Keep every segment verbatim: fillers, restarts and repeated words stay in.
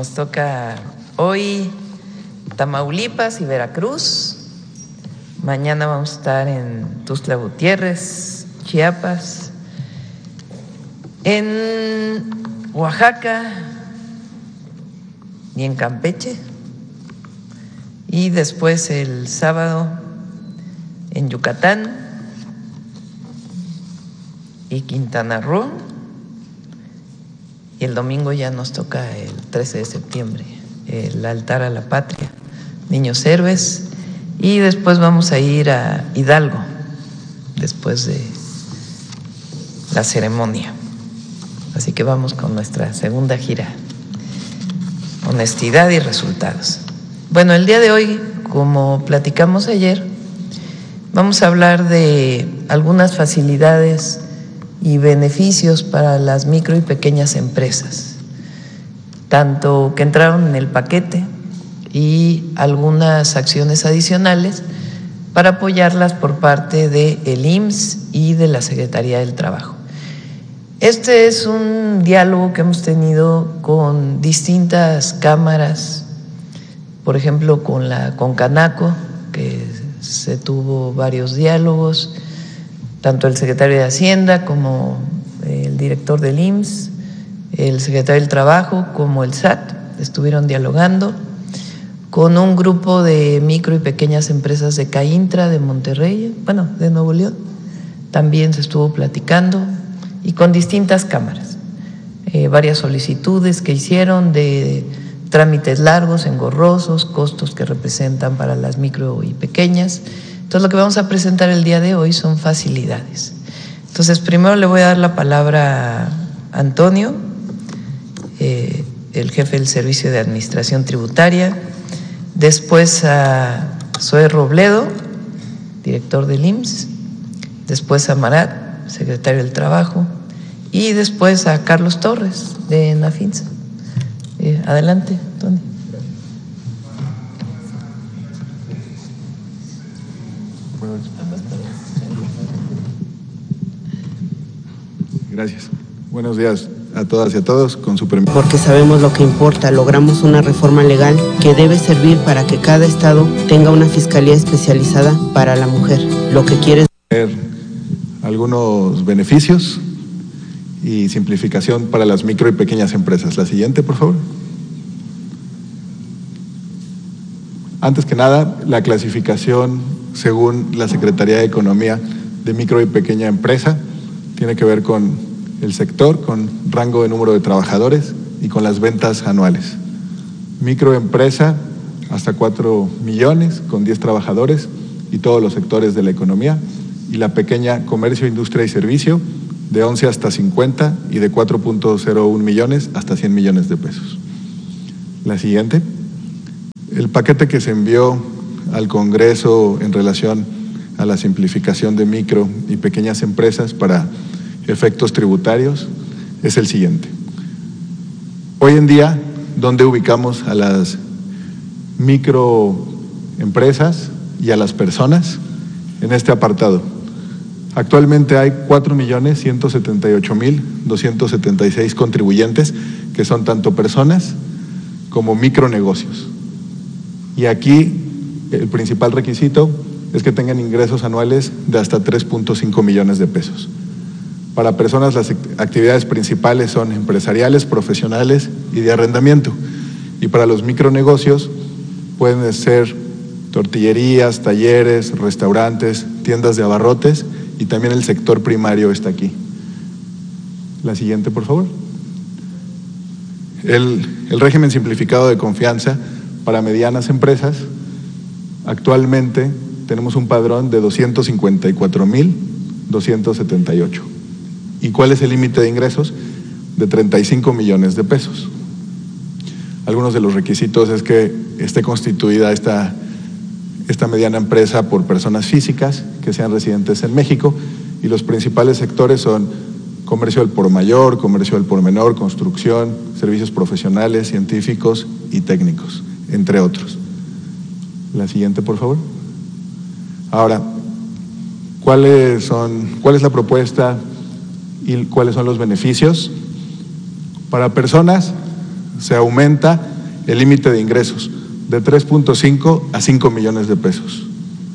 Nos toca hoy Tamaulipas y Veracruz. Mañana vamos a estar en Tuxtla Gutiérrez, Chiapas, en Oaxaca y en Campeche. Y después el sábado en Yucatán y Quintana Roo. Y el domingo ya nos toca el trece de septiembre, el altar a la patria, niños héroes. Y después vamos a ir a Hidalgo, después de la ceremonia. Así que vamos con nuestra segunda gira, honestidad y resultados. Bueno, el día de hoy, como platicamos ayer, vamos a hablar de algunas facilidades y beneficios para las micro y pequeñas empresas, tanto que entraron en el paquete y algunas acciones adicionales para apoyarlas por parte del I M S S y de la Secretaría del Trabajo. Este es un diálogo que hemos tenido con distintas cámaras, por ejemplo con la con Canaco, que se tuvo varios diálogos, tanto el secretario de Hacienda como el director del I M S S, el secretario del Trabajo como el S A T estuvieron dialogando, con un grupo de micro y pequeñas empresas de CAINTRA de Monterrey, bueno, de Nuevo León, también se estuvo platicando, y con distintas cámaras, eh, varias solicitudes que hicieron de trámites largos, engorrosos, costos que representan para las micro y pequeñas. Entonces lo que vamos a presentar el día de hoy son facilidades. Entonces primero le voy a dar la palabra a Antonio, eh, el jefe del Servicio de Administración Tributaria, después a Zoe Robledo, director del I M S S, después a Marat, secretario del Trabajo, y después a Carlos Torres de Nafinsa. Eh, adelante, Tony. Gracias. Buenos días a todas y a todos, con su permiso. Porque sabemos lo que importa, logramos una reforma legal que debe servir para que cada estado tenga una fiscalía especializada para la mujer. Lo que quiere es algunos beneficios y simplificación para las micro y pequeñas empresas. La siguiente, por favor. Antes que nada, la clasificación según la Secretaría de Economía de micro y pequeña empresa tiene que ver con el sector, con rango de número de trabajadores y con las ventas anuales. Microempresa hasta cuatro millones con diez trabajadores y todos los sectores de la economía, y la pequeña comercio, industria y servicio de once hasta cincuenta y de cuatro punto cero uno millones hasta cien millones de pesos. La siguiente. El paquete que se envió al Congreso en relación a la simplificación de micro y pequeñas empresas para efectos tributarios es el siguiente. Hoy en día, ¿dónde ubicamos a las microempresas y a las personas? En este apartado. Actualmente hay cuatro millones ciento setenta y ocho mil doscientos setenta y seis contribuyentes que son tanto personas como micronegocios. Y aquí el principal requisito es que tengan ingresos anuales de hasta tres punto cinco millones de pesos. Para personas las actividades principales son empresariales, profesionales y de arrendamiento. Y para los micronegocios pueden ser tortillerías, talleres, restaurantes, tiendas de abarrotes, y también el sector primario está aquí. La siguiente, por favor. El, el régimen simplificado de confianza para medianas empresas, actualmente tenemos un padrón de doscientos cincuenta y cuatro mil doscientos setenta y ocho. ¿Y cuál es el límite de ingresos? De treinta y cinco millones de pesos. Algunos de los requisitos es que esté constituida esta, esta mediana empresa por personas físicas que sean residentes en México, y los principales sectores son comercio al por mayor, comercio al por menor, construcción, servicios profesionales, científicos y técnicos, entre otros. La siguiente, por favor. Ahora, ¿cuáles son, cuál es la propuesta y cuáles son los beneficios? Para personas se aumenta el límite de ingresos de tres punto cinco a cinco millones de pesos.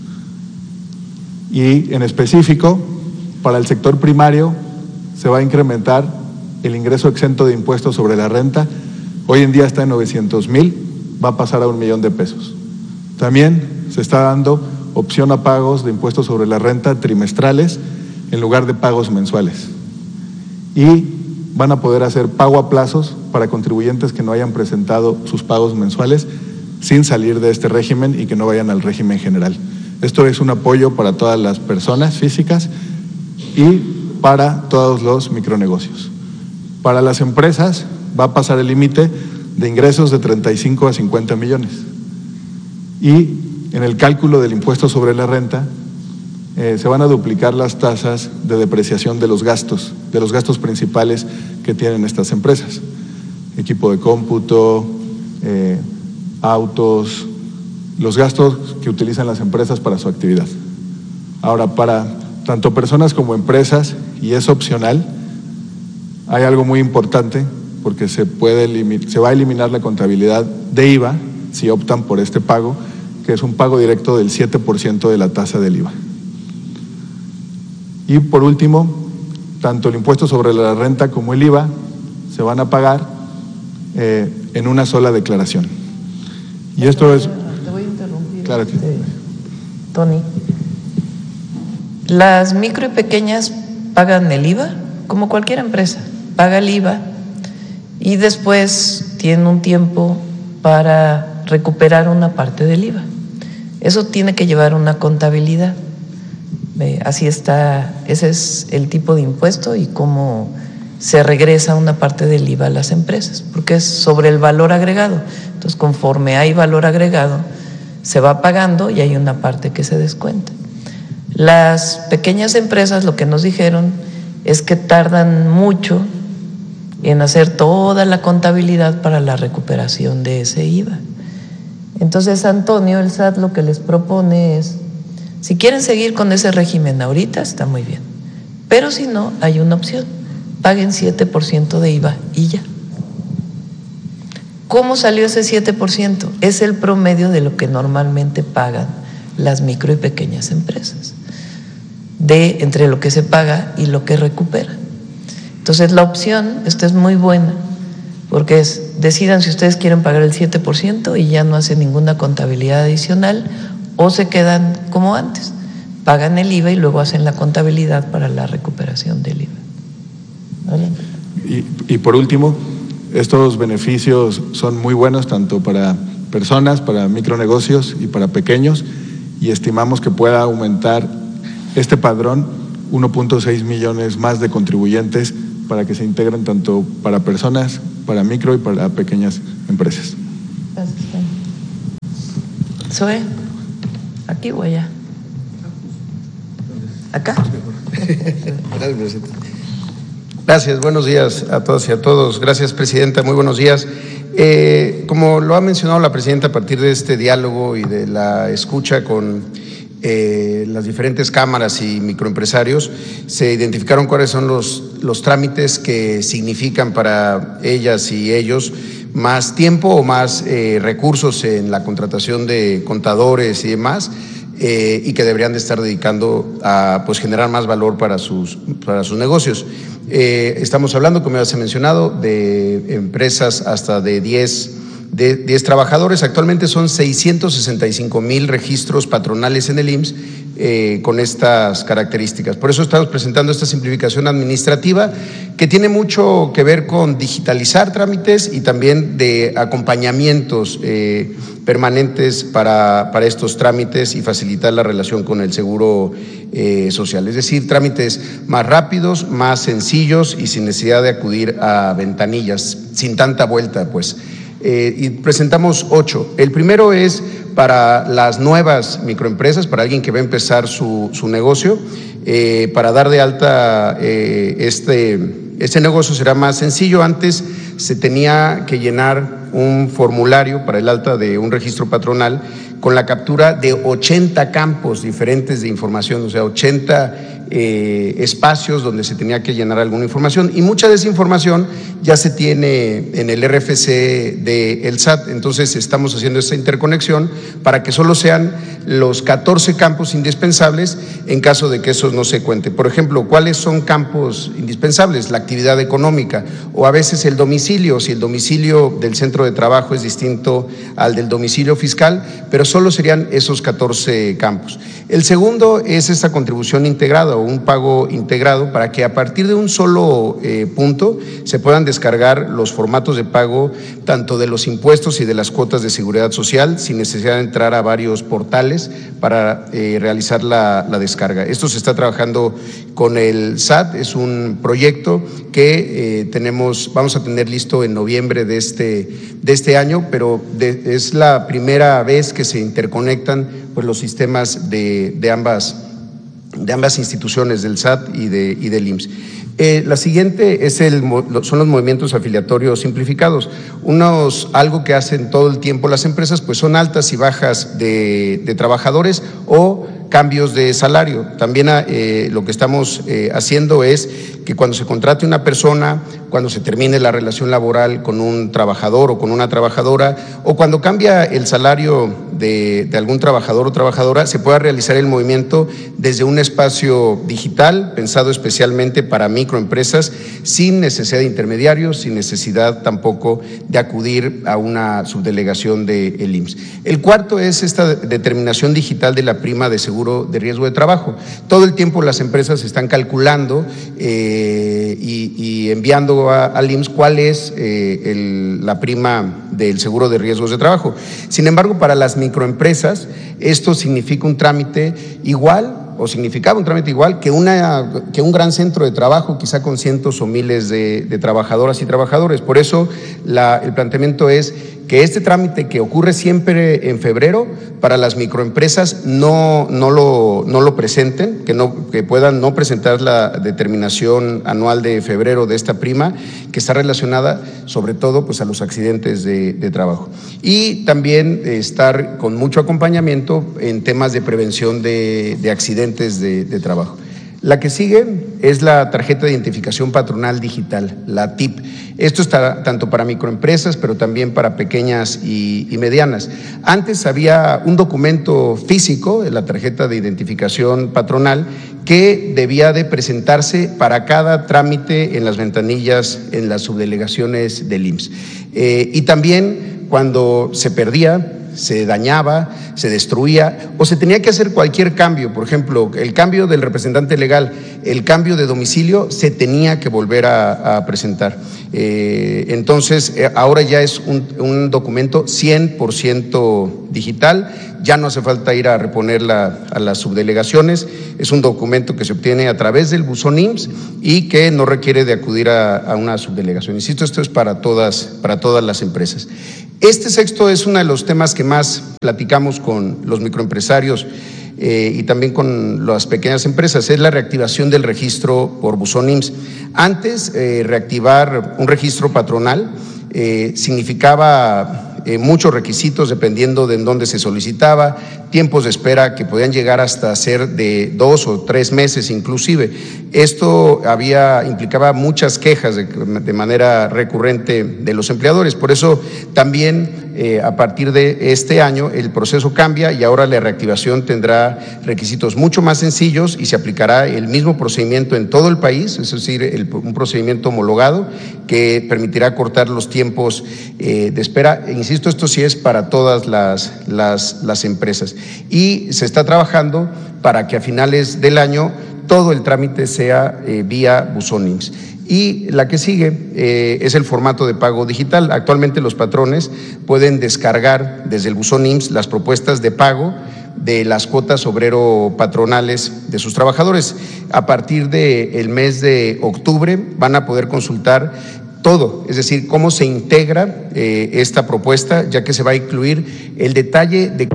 Y en específico, para el sector primario se va a incrementar el ingreso exento de impuestos sobre la renta. Hoy en día está en novecientos mil, va a pasar a un millón de pesos. También se está dando opción a pagos de impuestos sobre la renta trimestrales en lugar de pagos mensuales. Y van a poder hacer pago a plazos para contribuyentes que no hayan presentado sus pagos mensuales sin salir de este régimen y que no vayan al régimen general. Esto es un apoyo para todas las personas físicas y para todos los micronegocios. Para las empresas va a pasar el límite de ingresos de treinta y cinco a cincuenta millones. Y en el cálculo del impuesto sobre la renta eh, se van a duplicar las tasas de depreciación de los gastos, de los gastos principales que tienen estas empresas. Equipo de cómputo, eh, autos, los gastos que utilizan las empresas para su actividad. Ahora, para tanto personas como empresas, y es opcional, hay algo muy importante porque se, puede se va a eliminar la contabilidad de I V A si optan por este pago, que es un pago directo del siete por ciento de la tasa del I V A. Y por último, tanto el impuesto sobre la renta como el I V A se van a pagar eh, en una sola declaración. Y esto es… Te voy a interrumpir, claro que… este, Tony. Las micro y pequeñas pagan el I V A, como cualquier empresa, paga el I V A y después tiene un tiempo para recuperar una parte del I V A. Eso tiene que llevar una contabilidad. Eh, así está, ese es el tipo de impuesto y cómo se regresa una parte del I V A a las empresas, porque es sobre el valor agregado. Entonces, conforme hay valor agregado, se va pagando y hay una parte que se descuenta. Las pequeñas empresas, lo que nos dijeron es que tardan mucho en hacer toda la contabilidad para la recuperación de ese I V A. Entonces, Antonio, el S A T lo que les propone es, si quieren seguir con ese régimen ahorita, está muy bien, pero si no, hay una opción, paguen siete por ciento de I V A y ya. ¿Cómo salió ese siete por ciento? Es el promedio de lo que normalmente pagan las micro y pequeñas empresas, de entre lo que se paga y lo que recupera. Entonces, la opción, esta es muy buena, porque es, decidan si ustedes quieren pagar el siete por ciento y ya no hacen ninguna contabilidad adicional, o se quedan como antes, pagan el I V A y luego hacen la contabilidad para la recuperación del I V A. ¿Vale? Y, y por último, estos beneficios son muy buenos tanto para personas, para micronegocios y para pequeños, y estimamos que pueda aumentar este padrón uno punto seis millones más de contribuyentes para que se integren tanto para personas, para micro y para pequeñas empresas. Gracias. Zoe, ¿aquí o allá? ¿Acá? Gracias, presidenta. Gracias, buenos días a todas y a todos. Gracias, presidenta, muy buenos días. Eh, como lo ha mencionado la presidenta, a partir de este diálogo y de la escucha con eh, las diferentes cámaras y microempresarios, se identificaron cuáles son los, los trámites que significan para ellas y ellos más tiempo o más eh, recursos en la contratación de contadores y demás, eh, y que deberían de estar dedicando a pues, generar más valor para sus, para sus negocios. Eh, estamos hablando, como ya se ha mencionado, de empresas hasta de diez, de diez trabajadores. Actualmente son seiscientos sesenta y cinco mil registros patronales en el I M S S eh, con estas características. Por eso estamos presentando esta simplificación administrativa que tiene mucho que ver con digitalizar trámites y también de acompañamientos eh, permanentes para, para estos trámites y facilitar la relación con el seguro eh, social. Es decir, trámites más rápidos, más sencillos y sin necesidad de acudir a ventanillas, sin tanta vuelta, pues. Eh, y presentamos ocho. El primero es para las nuevas microempresas, para alguien que va a empezar su, su negocio, eh, para dar de alta eh, este, este negocio será más sencillo. Antes se tenía que llenar un formulario para el alta de un registro patronal con la captura de ochenta campos diferentes de información, o sea, ochenta eh, espacios donde se tenía que llenar alguna información, y mucha de esa información ya se tiene en el R F C del S A T. Entonces estamos haciendo esta interconexión para que solo sean los catorce campos indispensables en caso de que esos no se cuente. Por ejemplo, ¿cuáles son campos indispensables? La actividad económica, o a veces el domicilio, si el domicilio del centro de trabajo es distinto al del domicilio fiscal, pero solo serían esos catorce campos. El segundo es esta contribución integrada o un pago integrado, para que a partir de un solo eh, punto se puedan descargar los formatos de pago tanto de los impuestos y de las cuotas de seguridad social, sin necesidad de entrar a varios portales para eh, realizar la, la descarga. Esto se está trabajando con el S A T, es un proyecto que eh, tenemos, vamos a tener listo en noviembre de este, de este año, pero de, es la primera vez que se interconectan pues, los sistemas de, de, ambas, de ambas instituciones, del S A T y, de, y del I M S S. Eh, la siguiente es el, son los movimientos afiliatorios simplificados. Unos, algo que hacen todo el tiempo las empresas, pues son altas y bajas de, de trabajadores o cambios de salario. También eh, lo que estamos eh, haciendo es que cuando se contrate una persona, cuando se termine la relación laboral con un trabajador o con una trabajadora, o cuando cambia el salario de, de algún trabajador o trabajadora, se pueda realizar el movimiento desde un espacio digital pensado especialmente para microempresas, sin necesidad de intermediarios, sin necesidad tampoco de acudir a una subdelegación del I M S S. El cuarto es esta determinación digital de la prima de seguro de riesgo de trabajo. Todo el tiempo las empresas están calculando eh, y, y enviando a, al I M S S cuál es eh, el, la prima del seguro de riesgos de trabajo. Sin embargo, para las microempresas esto significa un trámite igual o significaba un trámite igual que, una, que un gran centro de trabajo, quizá con cientos o miles de, de trabajadoras y trabajadores. Por eso la, el planteamiento es que este trámite, que ocurre siempre en febrero, para las microempresas no, no, lo, no lo presenten, que, no, que puedan no presentar la determinación anual de febrero de esta prima, que está relacionada sobre todo pues, a los accidentes de, de trabajo. Y también estar con mucho acompañamiento en temas de prevención de, de accidentes de, de trabajo. La que sigue es la tarjeta de identificación patronal digital, la T I P. Esto está tanto para microempresas, pero también para pequeñas y, y medianas. Antes había un documento físico, la tarjeta de identificación patronal, que debía de presentarse para cada trámite en las ventanillas, en las subdelegaciones del I M S S. Eh, y también cuando se perdía, se dañaba, se destruía o se tenía que hacer cualquier cambio, por ejemplo, el cambio del representante legal, el cambio de domicilio, se tenía que volver a, a presentar. Eh, entonces, eh, ahora ya es un, un documento cien por ciento digital, ya no hace falta ir a reponerla a las subdelegaciones, es un documento que se obtiene a través del buzón I M S S y que no requiere de acudir a, a una subdelegación. Insisto, esto es para todas, para todas las empresas. Este sexto es uno de los temas que más platicamos con los microempresarios eh, y también con las pequeñas empresas, es la reactivación del registro por buzón I M S S. Antes, eh, reactivar un registro patronal eh, significaba eh, muchos requisitos dependiendo de en dónde se solicitaba, tiempos de espera que podían llegar hasta ser de dos o tres meses inclusive. Esto había, implicaba muchas quejas de, de manera recurrente de los empleadores. Por eso también eh, a partir de este año el proceso cambia y ahora la reactivación tendrá requisitos mucho más sencillos y se aplicará el mismo procedimiento en todo el país, es decir, el, un procedimiento homologado que permitirá cortar los tiempos eh, de espera. E insisto, esto sí es para todas las, las, las empresas. Y se está trabajando para que a finales del año todo el trámite sea eh, vía buzón I M S S. Y la que sigue eh, es el formato de pago digital. Actualmente los patrones pueden descargar desde el buzón I M S S las propuestas de pago de las cuotas obrero patronales de sus trabajadores. A partir del mes de octubre van a poder consultar todo, es decir, cómo se integra eh, esta propuesta, ya que se va a incluir el detalle de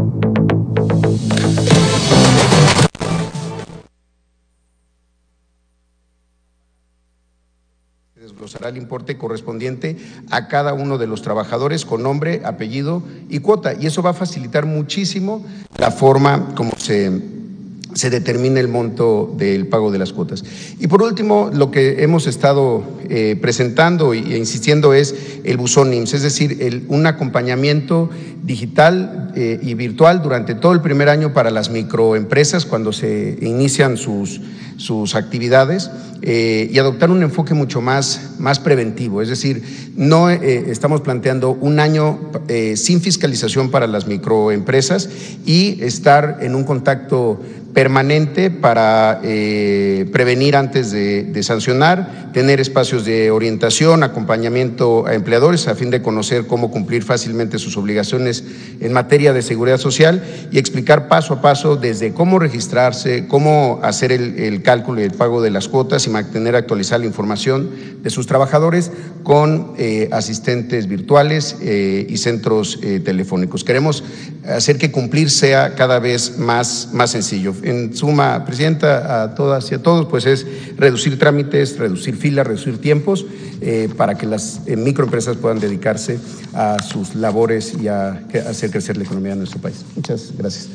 desglosará el importe correspondiente a cada uno de los trabajadores con nombre, apellido y cuota, y eso va a facilitar muchísimo la forma como se se determine el monto del pago de las cuotas. Y por último, lo que hemos estado eh, presentando e insistiendo es el buzón I M S S, es decir, el, un acompañamiento digital eh, y virtual durante todo el primer año para las microempresas cuando se inician sus, sus actividades eh, y adoptar un enfoque mucho más, más preventivo, es decir, no eh, estamos planteando un año eh, sin fiscalización para las microempresas y estar en un contacto permanente para eh, prevenir antes de, de sancionar, tener espacios de orientación, acompañamiento a empleadores a fin de conocer cómo cumplir fácilmente sus obligaciones en materia de seguridad social y explicar paso a paso desde cómo registrarse, cómo hacer el, el cálculo y el pago de las cuotas y mantener actualizada la información de sus trabajadores con eh, asistentes virtuales eh, y centros eh, telefónicos. Queremos hacer que cumplir sea cada vez más, más sencillo. En suma, Presidenta, a todas y a todos, pues es reducir trámites, reducir filas, reducir tiempos eh, para que las eh, microempresas puedan dedicarse a sus labores y a, a hacer crecer la economía de nuestro país. Muchas gracias.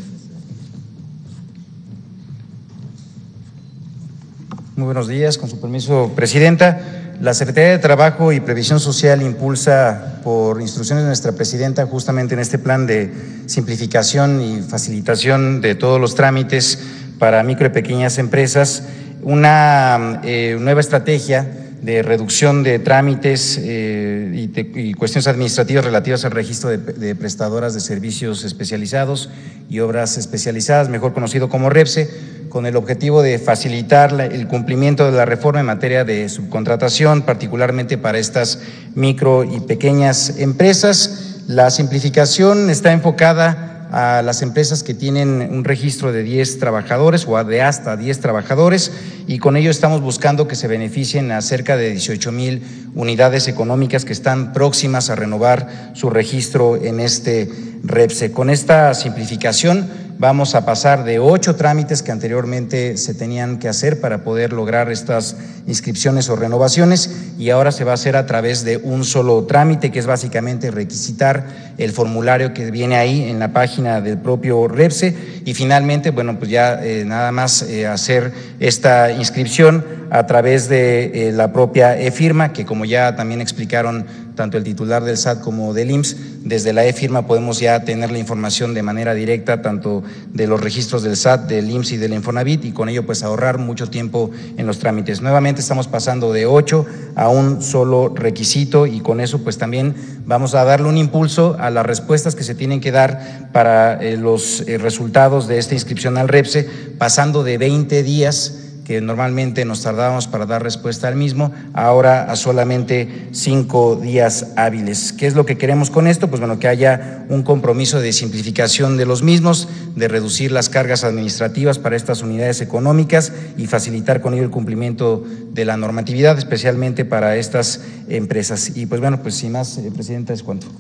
Muy buenos días, con su permiso, Presidenta. La Secretaría de Trabajo y Previsión Social impulsa, por instrucciones de nuestra Presidenta, justamente en este plan de simplificación y facilitación de todos los trámites para micro y pequeñas empresas, una eh, nueva estrategia de reducción de trámites eh, y, de, y cuestiones administrativas relativas al registro de, de prestadoras de servicios especializados y obras especializadas, mejor conocido como REPSE, con el objetivo de facilitar la, el cumplimiento de la reforma en materia de subcontratación, particularmente para estas micro y pequeñas empresas. La simplificación está enfocada a las empresas que tienen un registro de diez trabajadores o de hasta diez trabajadores, y con ello estamos buscando que se beneficien a cerca de dieciocho mil unidades económicas que están próximas a renovar su registro en este REPSE. Con esta simplificación vamos a pasar de ocho trámites que anteriormente se tenían que hacer para poder lograr estas inscripciones o renovaciones, y ahora se va a hacer a través de un solo trámite, que es básicamente requisitar el formulario que viene ahí en la página del propio REPSE, y finalmente, bueno, pues ya eh, nada más eh, hacer esta inscripción a través de eh, la propia e-firma, que como ya también explicaron tanto el titular del S A T como del I M S S, desde la e-firma podemos ya tener la información de manera directa tanto de los registros del S A T, del I M S S y del Infonavit, y con ello pues ahorrar mucho tiempo en los trámites. Nuevamente estamos pasando de ocho a un solo requisito, y con eso pues también vamos a darle un impulso a las respuestas que se tienen que dar para eh, los eh, resultados de esta inscripción al REPSE, pasando de veinte días que normalmente nos tardábamos para dar respuesta al mismo, ahora a solamente cinco días hábiles. ¿Qué es lo que queremos con esto? Pues bueno, que haya un compromiso de simplificación de los mismos, de reducir las cargas administrativas para estas unidades económicas y facilitar con ello el cumplimiento de la normatividad, especialmente para estas empresas. Y pues bueno, pues sin más, eh, Presidenta, es cuanto.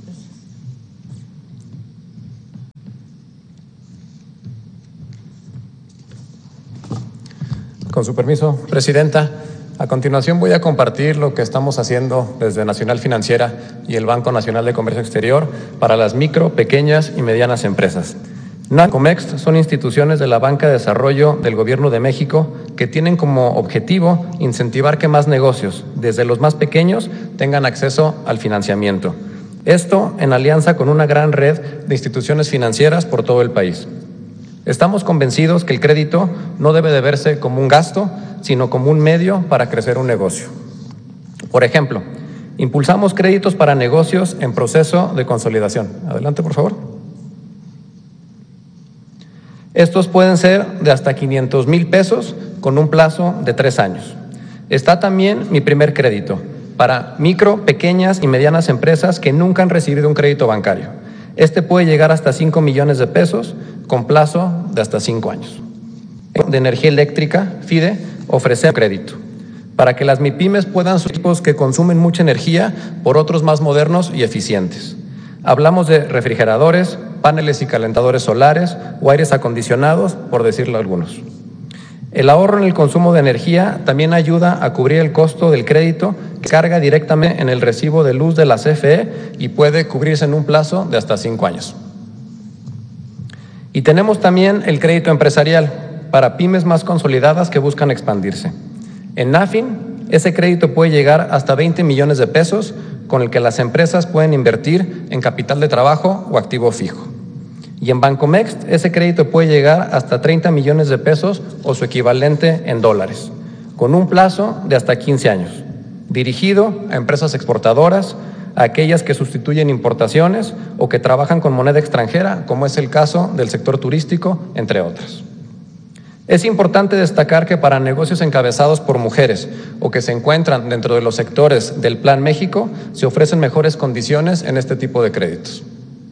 Con su permiso, Presidenta, a continuación voy a compartir lo que estamos haciendo desde Nacional Financiera y el Banco Nacional de Comercio Exterior para las micro, pequeñas y medianas empresas. NACOMEX son instituciones de la Banca de Desarrollo del Gobierno de México que tienen como objetivo incentivar que más negocios, desde los más pequeños, tengan acceso al financiamiento. Esto en alianza con una gran red de instituciones financieras por todo el país. Estamos convencidos que el crédito no debe de verse como un gasto, sino como un medio para crecer un negocio. Por ejemplo, impulsamos créditos para negocios en proceso de consolidación. Adelante, por favor. Estos pueden ser de hasta quinientos mil pesos con un plazo de tres años. Está también mi primer crédito para micro, pequeñas y medianas empresas que nunca han recibido un crédito bancario. Este puede llegar hasta cinco millones de pesos con plazo de hasta cinco años. De energía eléctrica, FIDE, ofrece crédito para que las MIPYMES puedan sus equipos que consumen mucha energía por otros más modernos y eficientes. Hablamos de refrigeradores, paneles y calentadores solares o aires acondicionados, por decirlo algunos. El ahorro en el consumo de energía también ayuda a cubrir el costo del crédito que carga directamente en el recibo de luz de la C F E y puede cubrirse en un plazo de hasta cinco años. Y tenemos también el crédito empresarial, para pymes más consolidadas que buscan expandirse. En Nafin, ese crédito puede llegar hasta veinte millones de pesos, con el que las empresas pueden invertir en capital de trabajo o activo fijo. Y en Bancomext, ese crédito puede llegar hasta treinta millones de pesos o su equivalente en dólares, con un plazo de hasta quince años, dirigido a empresas exportadoras, a aquellas que sustituyen importaciones o que trabajan con moneda extranjera, como es el caso del sector turístico, entre otras. Es importante destacar que para negocios encabezados por mujeres o que se encuentran dentro de los sectores del Plan México, se ofrecen mejores condiciones en este tipo de créditos.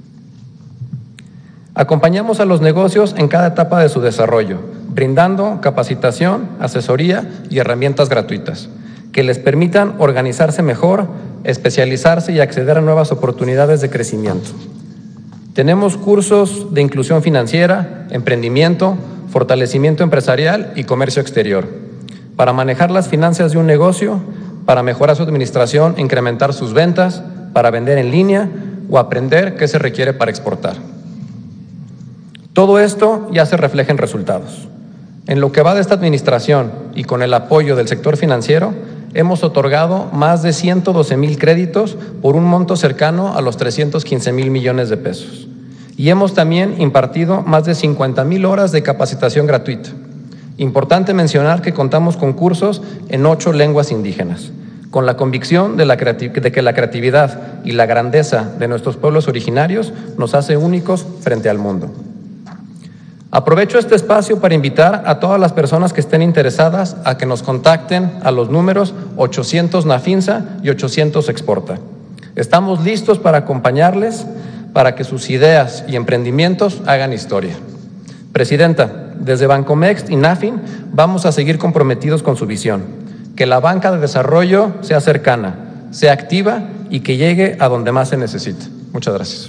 Acompañamos a los negocios en cada etapa de su desarrollo, brindando capacitación, asesoría y herramientas gratuitas que les permitan organizarse mejor, especializarse y acceder a nuevas oportunidades de crecimiento. Tenemos cursos de inclusión financiera, emprendimiento, fortalecimiento empresarial y comercio exterior, para manejar las finanzas de un negocio, para mejorar su administración, incrementar sus ventas, para vender en línea o aprender qué se requiere para exportar. Todo esto ya se refleja en resultados. En lo que va de esta administración y con el apoyo del sector financiero, hemos otorgado más de ciento doce mil créditos por un monto cercano a los trescientos quince mil millones de pesos. Y hemos también impartido más de cincuenta mil horas de capacitación gratuita. Importante mencionar que contamos con cursos en ocho lenguas indígenas, con la convicción de, la de que la creatividad y la grandeza de nuestros pueblos originarios nos hace únicos frente al mundo. Aprovecho este espacio para invitar a todas las personas que estén interesadas a que nos contacten a los números ochocientos Nafinsa y ochocientos Exporta. Estamos listos para acompañarles para que sus ideas y emprendimientos hagan historia. Presidenta, desde Bancomext y Nafin vamos a seguir comprometidos con su visión, que la banca de desarrollo sea cercana, sea activa y que llegue a donde más se necesite. Muchas gracias.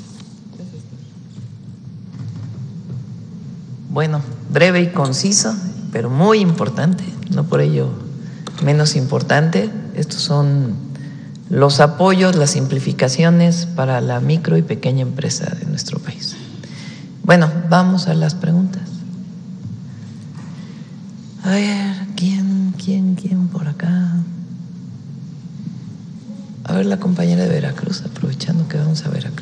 Bueno, breve y conciso, pero muy importante, no por ello menos importante. Estos son los apoyos, las simplificaciones para la micro y pequeña empresa de nuestro país. Bueno, vamos a las preguntas. A ver, ¿quién, quién, quién por acá? A ver, la compañera de Veracruz, aprovechando que vamos a Veracruz.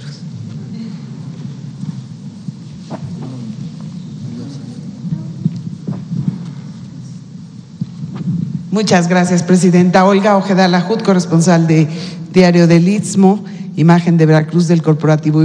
Muchas gracias, presidenta. Olga Ojeda Lajut, corresponsal de Diario del Istmo, imagen de Veracruz del Corporativo